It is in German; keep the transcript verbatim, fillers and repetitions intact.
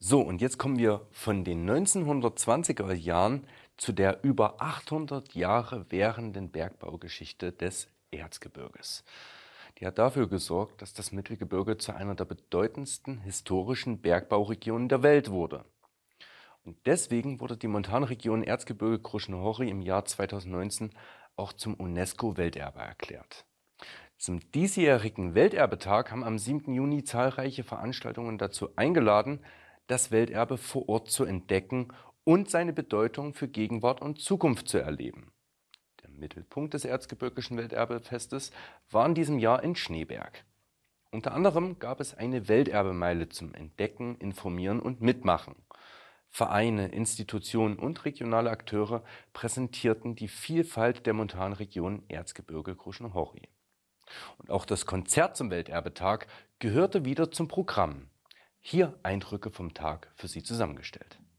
So, und jetzt kommen wir von den neunzehnhundertzwanziger Jahren zu der über achthundert Jahre währenden Bergbaugeschichte des Erzgebirges. Die hat dafür gesorgt, dass das Mittelgebirge zu einer der bedeutendsten historischen Bergbauregionen der Welt wurde. Und deswegen wurde die Montanregion Erzgebirge Krušnohoří im Jahr zweitausendneunzehn auch zum UNESCO-Welterbe erklärt. Zum diesjährigen Welterbetag haben am siebten Juni zahlreiche Veranstaltungen dazu eingeladen, das Welterbe vor Ort zu entdecken und seine Bedeutung für Gegenwart und Zukunft zu erleben. Der Mittelpunkt des Erzgebirgischen Welterbefestes war in diesem Jahr in Schneeberg. Unter anderem gab es eine Welterbemeile zum Entdecken, Informieren und Mitmachen. Vereine, Institutionen und regionale Akteure präsentierten die Vielfalt der Montanregion Erzgebirge Krušnohoří. Und auch das Konzert zum Welterbetag gehörte wieder zum Programm. Hier Eindrücke vom Tag für Sie zusammengestellt.